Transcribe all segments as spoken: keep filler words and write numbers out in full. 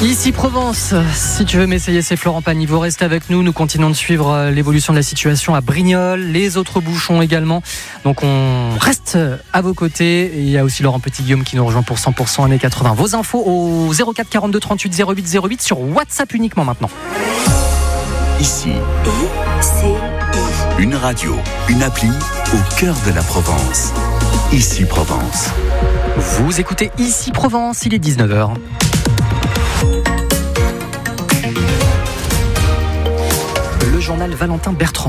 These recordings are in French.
Ici Provence, si tu veux m'essayer, c'est Florent Pagny. Reste avec nous, nous continuons de suivre l'évolution de la situation à Brignoles, les autres bouchons également. Donc on reste à vos côtés. Et il y a aussi Laurent Petit-Guillaume qui nous rejoint pour cent pour cent années quatre-vingts. Vos infos au zéro quatre quarante-deux trente-huit zéro huit zéro huit sur WhatsApp uniquement maintenant. Ici, une radio, une appli au cœur de la Provence. Ici Provence. Vous écoutez Ici Provence, il est dix-neuf heures. Le journal Valentin Bertrand.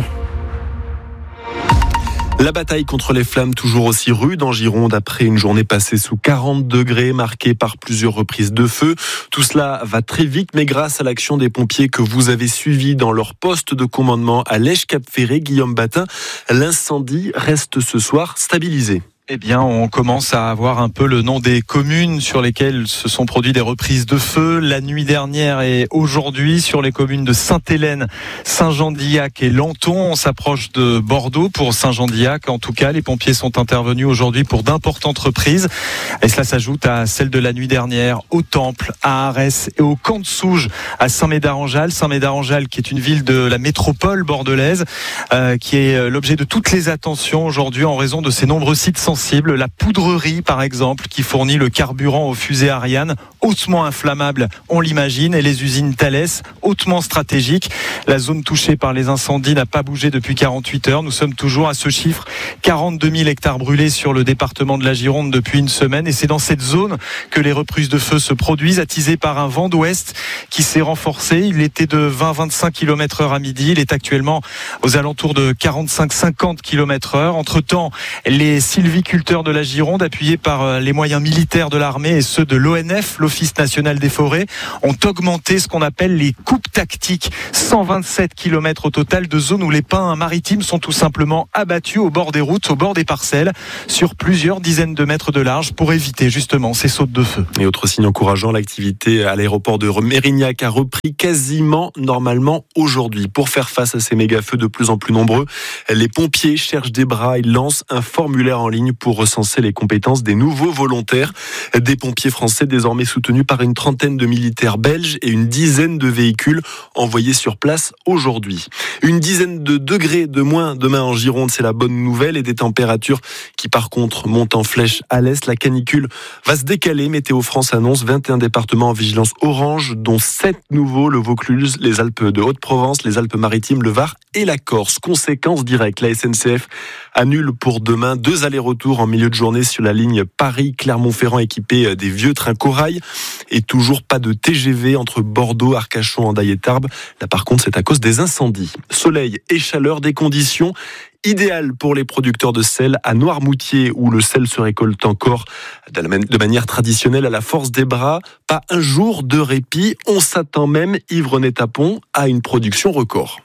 La bataille contre les flammes toujours aussi rude en Gironde après une journée passée sous quarante degrés, marquée par plusieurs reprises de feu. Tout cela va très vite, mais grâce à l'action des pompiers que vous avez suivis dans leur poste de commandement à Lège-Cap-Ferré, Guillaume Batin, l'incendie reste ce soir stabilisé. Eh bien, on commence à avoir un peu le nom des communes sur lesquelles se sont produits des reprises de feu la nuit dernière et aujourd'hui sur les communes de Sainte-Hélène, Saint-Jean-d'Illac et Lanton. On s'approche de Bordeaux pour Saint-Jean-d'Illac. En tout cas, les pompiers sont intervenus aujourd'hui pour d'importantes reprises. Et cela s'ajoute à celle de la nuit dernière au Temple, à Arès et au Camp de Souge, à Saint-Médard-en-Jalles. Saint-Médard-en-Jalles qui est une ville de la métropole bordelaise, euh, qui est l'objet de toutes les attentions aujourd'hui en raison de ses nombreux sites sensibles. La poudrerie, par exemple, qui fournit le carburant aux fusées Ariane, hautement inflammable, on l'imagine, et les usines Thales, hautement stratégiques. La zone touchée par les incendies n'a pas bougé depuis quarante-huit heures. Nous sommes toujours à ce chiffre, quarante-deux mille hectares brûlés sur le département de la Gironde depuis une semaine. Et c'est dans cette zone que les reprises de feu se produisent, attisées par un vent d'ouest qui s'est renforcé. Il était de vingt à vingt-cinq kilomètres heure à midi. Il est actuellement aux alentours de quarante-cinq à cinquante kilomètres heure. Entre-temps, les sylviculteurs de la Gironde, appuyés par les moyens militaires de l'armée et ceux de l'O N F, l'Office national des forêts, ont augmenté ce qu'on appelle les coupes tactiques. cent vingt-sept kilomètres au total de zones où les pins maritimes sont tout simplement abattus au bord des routes, au bord des parcelles, sur plusieurs dizaines de mètres de large pour éviter justement ces sautes de feu. Et autre signe encourageant, l'activité à l'aéroport de Mérignac a repris quasiment normalement aujourd'hui. Pour faire face à ces méga-feux de plus en plus nombreux, les pompiers cherchent des bras. Ils lancent un formulaire en ligne pour recenser les compétences des nouveaux volontaires. Des pompiers français désormais soutenus par une trentaine de militaires belges et une dizaine de véhicules envoyés sur place aujourd'hui. Une dizaine de degrés de moins demain en Gironde, c'est la bonne nouvelle, et des températures qui par contre montent en flèche à l'est. La canicule va se décaler. Météo France annonce vingt et un départements en vigilance orange, dont sept nouveaux, le Vaucluse, les Alpes de Haute-Provence, les Alpes-Maritimes, le Var et la Corse. Conséquence directe, la S N C F annule pour demain deux allers-retours en milieu de journée sur la ligne Paris-Clermont-Ferrand équipée des vieux trains Corail, et toujours pas de T G V entre Bordeaux, Arcachon, Hendaye et Tarbes. Là par contre, c'est à cause des incendies. Soleil et chaleur, des conditions idéales pour les producteurs de sel à Noirmoutier, où le sel se récolte encore de manière traditionnelle à la force des bras. Pas un jour de répit. On s'attend même, Yves René Tapon, à une production record.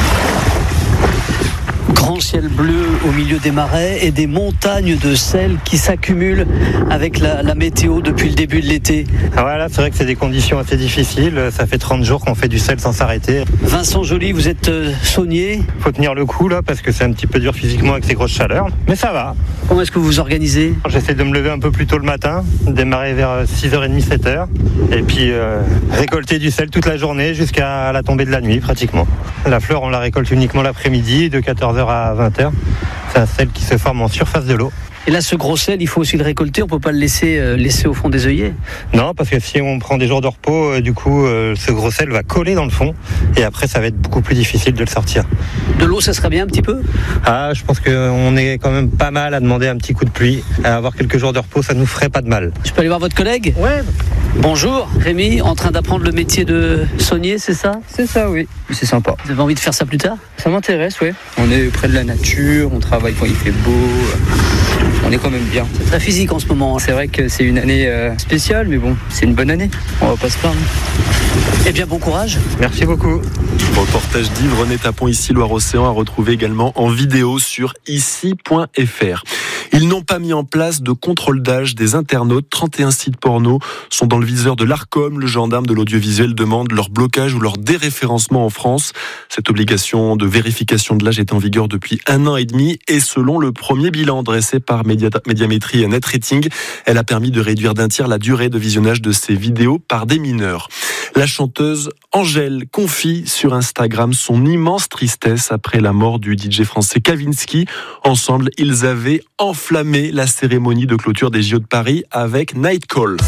Grand ciel bleu au milieu des marais et des montagnes de sel qui s'accumulent avec la, la météo depuis le début de l'été. Ah ouais, là, c'est vrai que c'est des conditions assez difficiles. Ça fait trente jours qu'on fait du sel sans s'arrêter. Vincent Joly, vous êtes euh, saunier. Faut tenir le coup là parce que c'est un petit peu dur physiquement avec ces grosses chaleurs. Mais ça va. Comment est-ce que vous vous organisez ? J'essaie de me lever un peu plus tôt le matin, démarrer vers six heures trente, sept heures. Et puis euh, récolter du sel toute la journée jusqu'à la tombée de la nuit pratiquement. La fleur, on la récolte uniquement l'après-midi de quatorze heures à vingt heures. C'est un sel qui se forme en surface de l'eau. Et là, ce gros sel, il faut aussi le récolter, on ne peut pas le laisser, euh, laisser au fond des œillets. Non, parce que si on prend des jours de repos, euh, du coup, euh, ce gros sel va coller dans le fond, et après, ça va être beaucoup plus difficile de le sortir. De l'eau, ça serait bien un petit peu ? Ah, je pense qu'on est quand même pas mal à demander un petit coup de pluie. À avoir quelques jours de repos, ça nous ferait pas de mal. Je peux aller voir votre collègue ? Ouais. Bonjour, Rémi, en train d'apprendre le métier de saunier, c'est ça ? C'est ça, oui. C'est sympa. Vous avez envie de faire ça plus tard ? Ça m'intéresse, oui. On est près de la nature, on travaille quand il fait beau. On est quand même bien. C'est très physique en ce moment. C'est vrai que c'est une année euh, spéciale, mais bon, c'est une bonne année. On va pas se plaindre. Eh bien, bon courage. Merci beaucoup. Reportage d'Yves René Tapon, ici Loire-Océan, à retrouver également en vidéo sur ici point f r. Ils n'ont pas mis en place de contrôle d'âge des internautes. trente et un sites porno sont dans le viseur de l'Arcom. Le gendarme de l'audiovisuel demande leur blocage ou leur déréférencement en France. Cette obligation de vérification de l'âge est en vigueur depuis un an et demi et selon le premier bilan dressé par Média- Médiamétrie et Net Rating, elle a permis de réduire d'un tiers la durée de visionnage de ces vidéos par des mineurs. La chanteuse Angèle confie sur Instagram son immense tristesse après la mort du D J français Kavinsky. Ensemble, ils avaient enflammé la cérémonie de clôture des J O de Paris avec Night Call.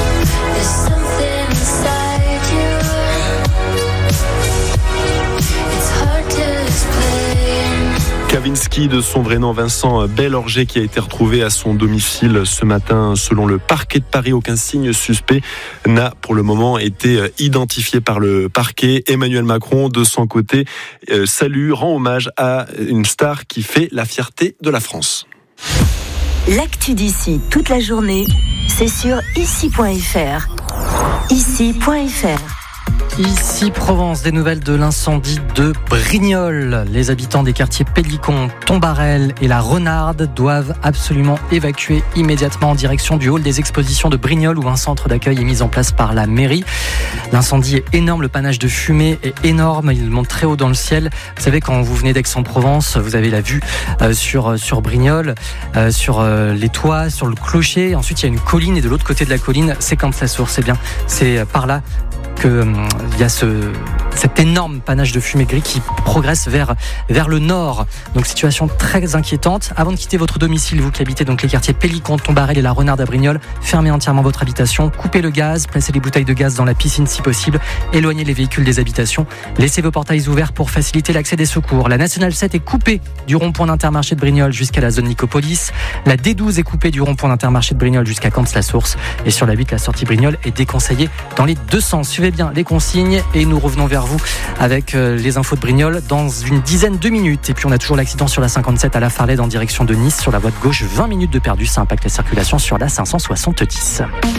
Kavinsky, de son vrai nom Vincent Bellorger, qui a été retrouvé à son domicile ce matin selon le parquet de Paris. Aucun signe suspect n'a pour le moment été identifié par le parquet. Emmanuel Macron, de son côté, euh, salue, rend hommage à une star qui fait la fierté de la France. L'actu d'ici toute la journée, c'est sur ici point f r. ici point f r. Ici Provence, des nouvelles de l'incendie de Brignoles. Les habitants des quartiers Pélicon, Tombarel et la Renarde doivent absolument évacuer immédiatement en direction du hall des expositions de Brignoles où un centre d'accueil est mis en place par la mairie. L'incendie est énorme, le panache de fumée est énorme, il monte très haut dans le ciel. Vous savez, quand vous venez d'Aix-en-Provence, vous avez la vue euh, sur, sur Brignoles, euh, sur euh, les toits, sur le clocher. Ensuite, il y a une colline et de l'autre côté de la colline, c'est Camps-la-Source. C'est bien, c'est par là qu'il hum, y a ce, cet énorme panache de fumée gris qui progresse vers, vers le nord. Donc situation très inquiétante. Avant de quitter votre domicile, vous qui habitez donc les quartiers Pélicon, Tombarel et la Renarde à Brignoles, fermez entièrement votre habitation, coupez le gaz, placez les bouteilles de gaz dans la piscine si possible, éloignez les véhicules des habitations, laissez vos portails ouverts pour faciliter l'accès des secours. La nationale sept est coupée du rond-point d'Intermarché de Brignoles jusqu'à la zone Nicopolis. La D douze est coupée du rond-point d'Intermarché de Brignoles jusqu'à Camps-la-Source. Et sur la huit, la sortie Brignoles est déconseillée dans les deux sens. Suivez bien les consignes et nous revenons vers vous avec les infos de Brignoles dans une dizaine de minutes. Et puis on a toujours l'accident sur la cinquante-sept à La Farlède en direction de Nice sur la voie de gauche, vingt minutes de perdu, ça impacte la circulation sur la cinq cent soixante-dix.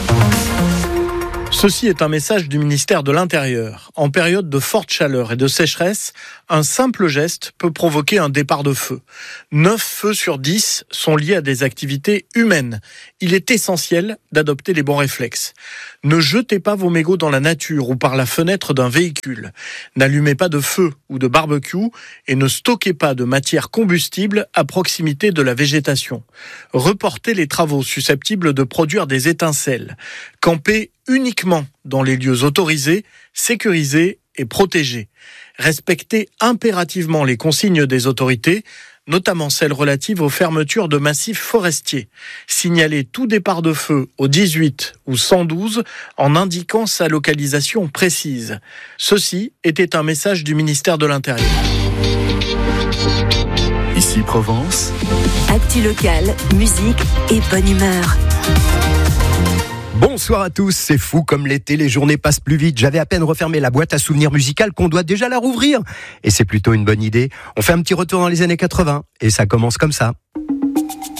Ceci est un message du ministère de l'Intérieur. En période de forte chaleur et de sécheresse, un simple geste peut provoquer un départ de feu. neuf feux sur dix sont liés à des activités humaines. Il est essentiel d'adopter les bons réflexes. Ne jetez pas vos mégots dans la nature ou par la fenêtre d'un véhicule. N'allumez pas de feu ou de barbecue et ne stockez pas de matière combustible à proximité de la végétation. Reportez les travaux susceptibles de produire des étincelles. Campez uniquement dans les lieux autorisés, sécurisés et protégés. Respectez impérativement les consignes des autorités, notamment celles relatives aux fermetures de massifs forestiers. Signalez tout départ de feu au dix-huit ou cent douze en indiquant sa localisation précise. Ceci était un message du ministère de l'Intérieur. Ici Provence. Actu locale, musique et bonne humeur. Bonsoir à tous, c'est fou comme l'été, les journées passent plus vite. J'avais à peine refermé la boîte à souvenirs musicale qu'on doit déjà la rouvrir. Et c'est plutôt une bonne idée. On fait un petit retour dans les années quatre-vingts et ça commence comme ça.